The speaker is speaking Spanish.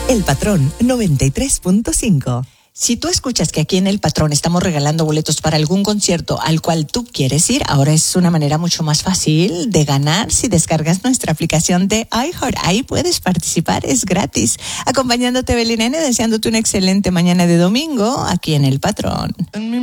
El Patrón 93.5. Si tú escuchas que aquí en El Patrón estamos regalando boletos para algún concierto al cual tú quieres ir, ahora es una manera mucho más fácil de ganar si descargas nuestra aplicación de iHeart. Ahí puedes participar, es gratis. Acompañándote, Belinene, deseándote una excelente mañana de domingo aquí en El Patrón.